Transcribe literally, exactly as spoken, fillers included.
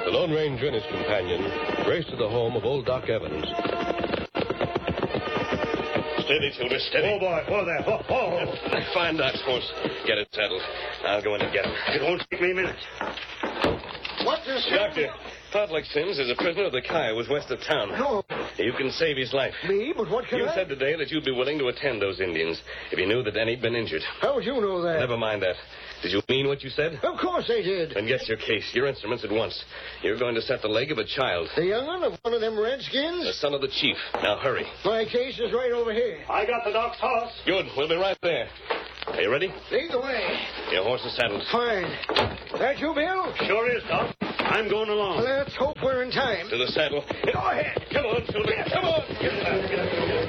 The Lone Ranger and his companion raced to the home of old Doc Evans. Steady, Silver, steady. Oh, boy, whoa there. Oh, oh. Find Doc's horse. Get it saddled. I'll go in and get him. It won't take me a minute. What's this? Doctor, Potluck Sims is a prisoner of the Kiowas west of town. No. You can save his life. Me? But what can You I... said today that you'd be willing to attend those Indians if you knew that any'd been injured. How would you know that? Never mind that. Did you mean what you said? Of course they did. Then get your case, your instruments at once. You're going to set the leg of a child. The young one of one of them redskins? The son of the chief. Now hurry. My case is right over here. I got the Doc's horse. Good. We'll be right there. Are you ready? Lead the way. Your horse is saddled. Fine. That you, Bill? Sure is, Doc. I'm going along. Let's hope we're in time. To the saddle. Go ahead. Come on, Silver. Come on.